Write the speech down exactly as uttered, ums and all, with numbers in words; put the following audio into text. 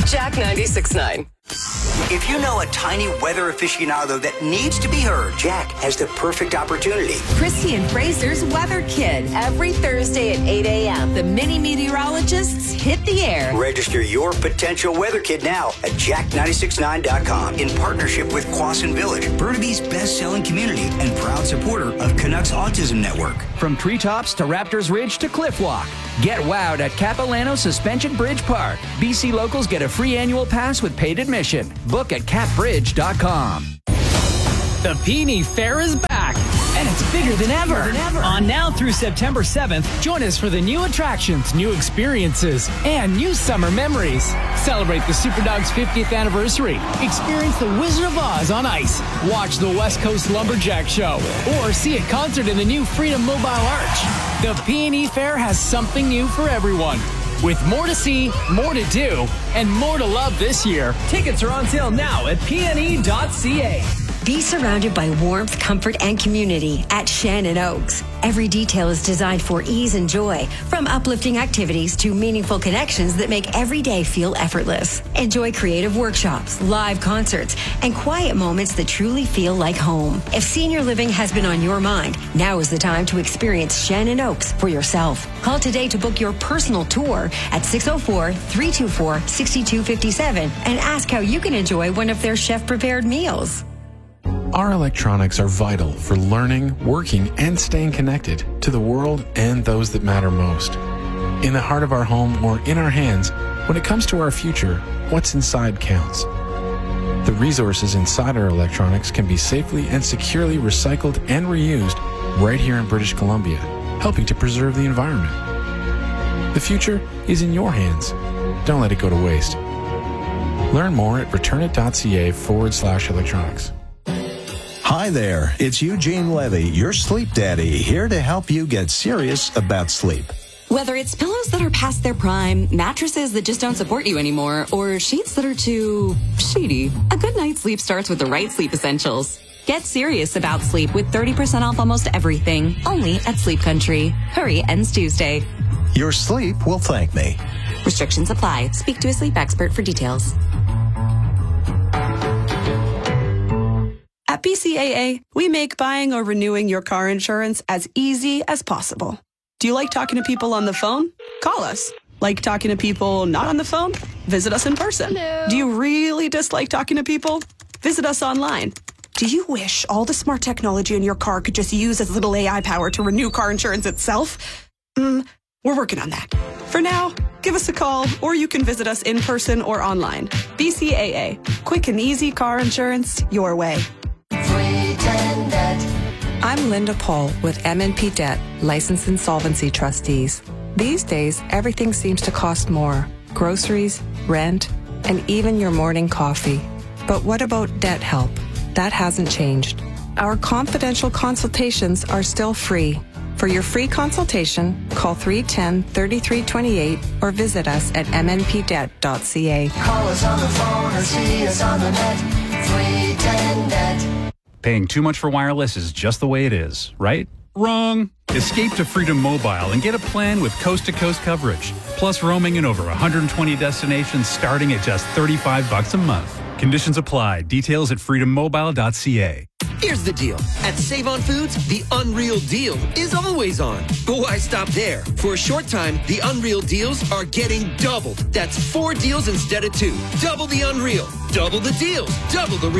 Jack ninety-six point nine. If you know a tiny weather aficionado that needs to be heard, Jack has the perfect opportunity. Christy and Fraser's Weather Kid. Every Thursday at eight a.m. The mini meteorologists hit the air. Register your potential weather kid now at jack nine six nine dot com in partnership with Quasin Village, Burnaby's best-selling community and proud supporter of Canucks Autism Network. From treetops to Raptors Ridge to Cliff Walk, get wowed at Capilano Suspension Bridge Park. B C locals get a free annual pass with paid admission. Book at cap bridge dot com. The Peony Fair is back, and it's bigger than ever. Bigger than ever. On now through September seventh, join us for the new attractions, new experiences, and new summer memories. Celebrate the Superdogs' fiftieth anniversary. Experience the Wizard of Oz on ice. Watch the West Coast Lumberjack Show, or see a concert in the new Freedom Mobile Arch. The Peony Fair has something new for everyone, with more to see, more to do, and more to love this year. Tickets are on sale now at p n e dot c a. Be surrounded by warmth, comfort, and community at Shannon Oaks. Every detail is designed for ease and joy, from uplifting activities to meaningful connections that make every day feel effortless. Enjoy creative workshops, live concerts, and quiet moments that truly feel like home. If senior living has been on your mind, now is the time to experience Shannon Oaks for yourself. Call today to book your personal tour at six oh four, three two four, six two five seven and ask how you can enjoy one of their chef-prepared meals. Our electronics are vital for learning, working, and staying connected to the world and those that matter most. In the heart of our home or in our hands, when it comes to our future, what's inside counts. The resources inside our electronics can be safely and securely recycled and reused right here in British Columbia, helping to preserve the environment. The future is in your hands. Don't let it go to waste. Learn more at returnit.ca forward slash electronics. Hi there, it's Eugene Levy, your sleep daddy, here to help you get serious about sleep. Whether it's pillows that are past their prime, mattresses that just don't support you anymore, or sheets that are too sheety, a good night's sleep starts with the right sleep essentials. Get serious about sleep with thirty percent off almost everything, only at Sleep Country. Hurry, ends Tuesday. Your sleep will thank me. Restrictions apply. Speak to a sleep expert for details. At B C A A, we make buying or renewing your car insurance as easy as possible. Do you like talking to people on the phone? Call us. Like talking to people not on the phone? Visit us in person. Hello. Do you really dislike talking to people? Visit us online. Do you wish all the smart technology in your car could just use as little A I power to renew car insurance itself? Mm, we're working on that. For now, give us a call, or you can visit us in person or online. B C A A. Quick and easy car insurance your way. I'm Linda Pohl with M and P Debt, Licensed Insolvency Trustees. These days, everything seems to cost more. Groceries, rent, and even your morning coffee. But what about debt help? That hasn't changed. Our confidential consultations are still free. For your free consultation, call three one zero, three three two eight or visit us at m n p debt dot c a. Call us on the phone or see us on the net. three one zero net. Paying too much for wireless is just the way it is, right? Wrong. Escape to Freedom Mobile and get a plan with coast-to-coast coverage, plus roaming in over one hundred twenty destinations starting at just thirty-five bucks a month. Conditions apply. Details at freedom mobile dot c a. Here's the deal. At Save On Foods, the Unreal Deal is always on. But why stop there? For a short time, the Unreal Deals are getting doubled. That's four deals instead of two. Double the Unreal. Double the deals. Double the real.